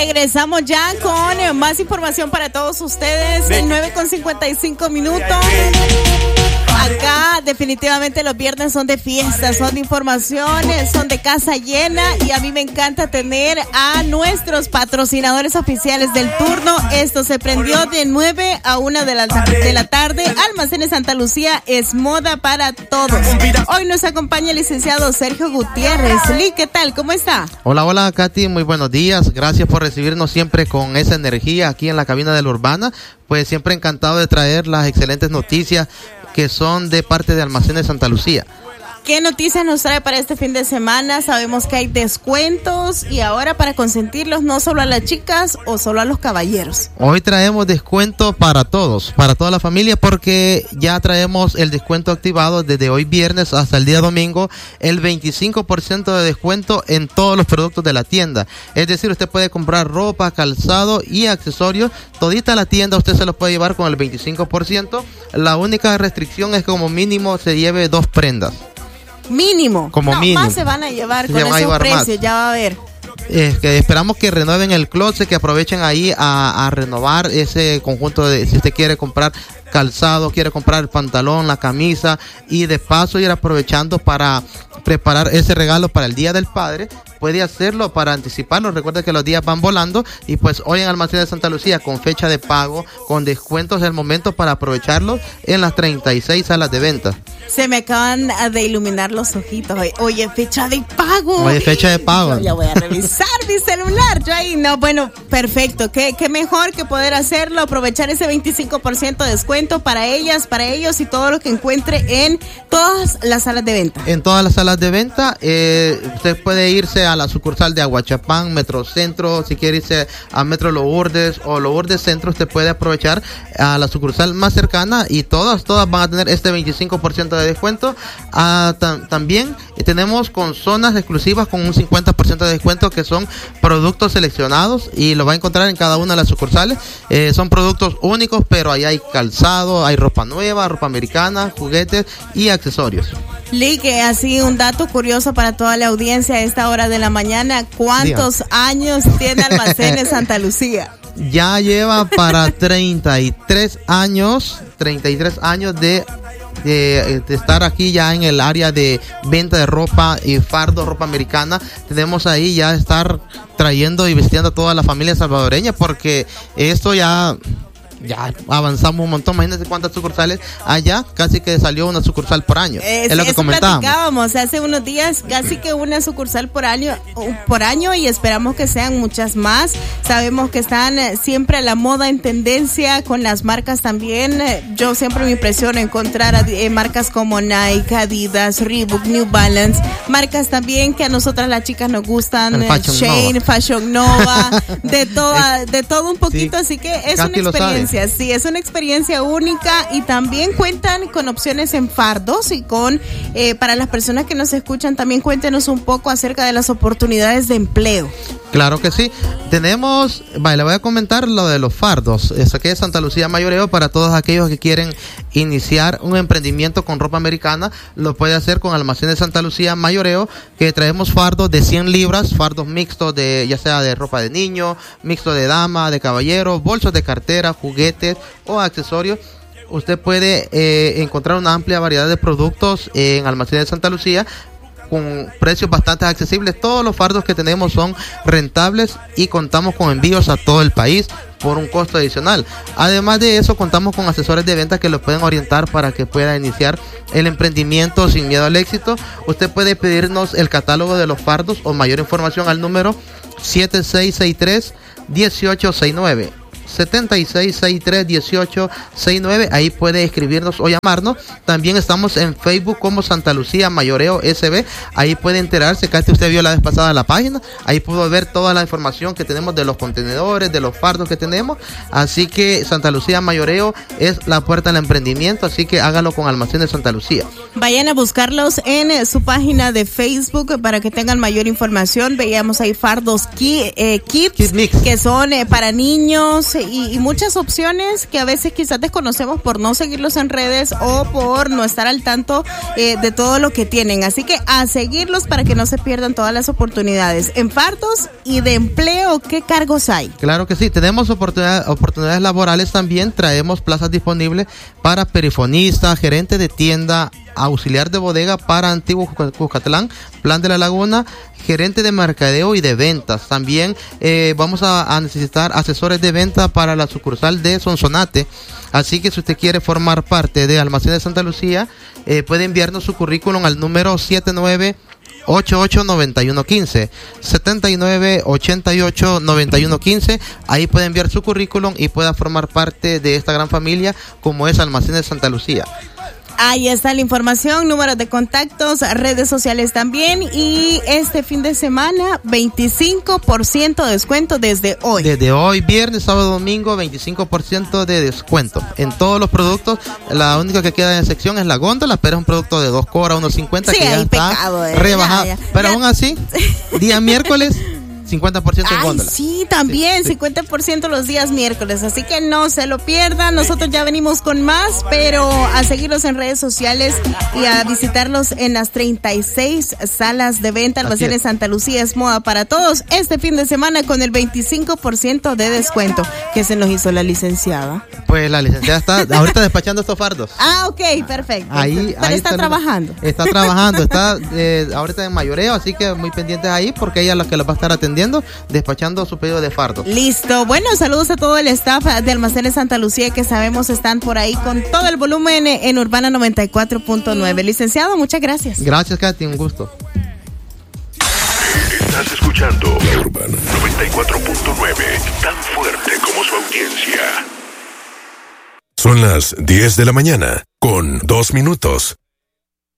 Regresamos ya con más información para todos ustedes. 9:55 minutos. Acá definitivamente los viernes son de fiesta, son de informaciones, son de casa llena y a mí me encanta tener a nuestros patrocinadores oficiales del turno. Esto se prendió de 9 a 1 de la tarde. Almacenes Santa Lucía es moda para todos. Hoy nos acompaña el licenciado Sergio Gutiérrez. Lee, ¿qué tal? ¿Cómo está? Hola Katy, muy buenos días. Gracias por recibirnos siempre con esa energía aquí en la cabina de la Urbana. Pues siempre encantado de traer las excelentes noticias que son de parte de Almacenes Santa Lucía. ¿Qué noticias nos trae para este fin de semana? Sabemos que hay descuentos y ahora para consentirlos no solo a las chicas o solo a los caballeros. Hoy traemos descuento para todos, para toda la familia, porque ya traemos el descuento activado desde hoy viernes hasta el día domingo, el 25% de descuento en todos los productos de la tienda. Es decir, usted puede comprar ropa, calzado y accesorios, todita la tienda usted se los puede llevar con el 25%. La única restricción es que como mínimo se lleve 2 prendas. Mínimo. Como no, mínimo. Más se van a llevar con esos precios, ya va a ver. Que esperamos que renueven el closet, que aprovechen ahí a renovar ese conjunto de, si usted quiere comprar calzado, quiere comprar el pantalón, la camisa, y de paso ir aprovechando para preparar ese regalo para el Día del Padre. Puede hacerlo para anticiparlo. Recuerda que los días van volando y pues hoy en Almacenes de Santa Lucía con fecha de pago, con descuentos del momento para aprovecharlo en las 36 salas de venta. Se me acaban de iluminar los ojitos. Oye, fecha de pago. Oye, fecha de pago. Ya voy a revisar mi celular. Yo ahí, no, bueno, perfecto. Qué mejor que poder hacerlo, aprovechar ese 25% de descuento para ellas, para ellos y todo lo que encuentre en todas las salas de venta. En todas las salas de venta, usted puede irse a la sucursal de Aguachapán, Metrocentro, si quiere irse a Metro Lourdes o Lourdes Centro, usted puede aprovechar a la sucursal más cercana y todas van a tener este 25% de descuento. También tenemos con zonas exclusivas con un 50% de descuento, que son productos seleccionados y lo va a encontrar en cada una de las sucursales. Son productos únicos, pero ahí hay calzado, hay ropa nueva, ropa americana, juguetes y accesorios. Lee, que así un dato curioso para toda la audiencia a esta hora de la mañana, ¿cuántos años tiene Almacenes Santa Lucía? Ya lleva para 33 años de estar aquí ya en el área de venta de ropa y fardo, ropa americana. Tenemos ahí ya estar trayendo y vistiendo a toda la familia salvadoreña, porque esto ya avanzamos un montón. Imagínense cuántas sucursales allá, casi que salió una sucursal por año. Es lo que comentábamos hace unos días, casi que una sucursal por año, y esperamos que sean muchas más. Sabemos que están siempre a la moda, en tendencia con las marcas también. Yo siempre me impresiono encontrar marcas como Nike, Adidas, Reebok, New Balance, marcas también que a nosotras las chicas nos gustan, Shane, Fashion Nova, de todo un poquito, así que es una experiencia. Sí, es una experiencia única y también cuentan con opciones en fardos y para las personas que nos escuchan, también cuéntenos un poco acerca de las oportunidades de empleo. Claro que sí. Le voy a comentar lo de los fardos. Es aquí de Santa Lucía Mayoreo, para todos aquellos que quieren iniciar un emprendimiento con ropa americana, lo puede hacer con Almacenes Santa Lucía Mayoreo, que traemos fardos de 100 libras, fardos mixtos ya sea de ropa de niño, mixto de dama, de caballero, bolsos de cartera, juguetes o accesorios. Usted puede encontrar una amplia variedad de productos en Almacenes de Santa Lucía con precios bastante accesibles. Todos los fardos que tenemos son rentables y contamos con envíos a todo el país por un costo adicional. Además de eso, contamos con asesores de venta que lo pueden orientar para que pueda iniciar el emprendimiento sin miedo al éxito. Usted puede pedirnos el catálogo de los fardos o mayor información al número 7663-1869. 7663-1869. Ahí puede escribirnos o llamarnos. También estamos en Facebook como Santa Lucía Mayoreo SB. Ahí puede enterarse, casi usted vio la vez pasada la página, ahí pudo ver toda la información que tenemos de los contenedores, de los fardos que tenemos. Así que Santa Lucía Mayoreo es la puerta al emprendimiento, así que hágalo con Almacenes Santa Lucía. Vayan a buscarlos en su página de Facebook para que tengan mayor información. Veíamos ahí fardos kids mix, que son para niños y muchas opciones que a veces quizás desconocemos por no seguirlos en redes o por no estar al tanto de todo lo que tienen. Así que a seguirlos para que no se pierdan todas las oportunidades. En fardos y de empleo, ¿qué cargos hay? Claro que sí, tenemos oportunidades laborales también, traemos plazas disponibles para perifonista, gerente de tienda, auxiliar de bodega para Antiguo Cuscatlán, Plan de la Laguna, gerente de mercadeo y de ventas. También vamos a necesitar asesores de venta para la sucursal de Sonsonate. Así que si usted quiere formar parte de Almacenes Santa Lucía, puede enviarnos su currículum al número 7988-9115, 7988-9115. Ahí puede enviar su currículum y pueda formar parte de esta gran familia como es Almacenes Santa Lucía. Ahí está la información, números de contactos, redes sociales también. Y este fin de semana, 25% de descuento desde hoy. Desde hoy, viernes, sábado, domingo, 25% de descuento en todos los productos. La única que queda en sección es la góndola, pero es un producto de 2 cobras, 1.50, sí, que ya está rebajado. Ya. Pero aún así, día miércoles, 50% en góndola. Sí, también, sí. 50% los días miércoles, así que no se lo pierdan. Nosotros ya venimos con más, pero a seguirlos en redes sociales y a visitarlos en las 36 salas de venta. Almacenes Santa Lucía es moda para todos. Este fin de semana con el 25% de descuento. ¿Qué se nos hizo la licenciada? Pues la licenciada está ahorita despachando estos fardos. Ok, perfecto. Ahí está trabajando. Está trabajando, está ahorita en mayoreo, así que muy pendientes ahí porque ella es la que los va a estar atendiendo, despachando su pedido de fardo. Listo. Bueno, saludos a todo el staff de Almacenes Santa Lucía que sabemos están por ahí con todo el volumen en Urbana 94.9. Licenciado, muchas gracias. Gracias, Katy, un gusto. Estás escuchando la Urbana 94.9, tan fuerte como su audiencia. Son las 10 de la mañana, con 2 minutos.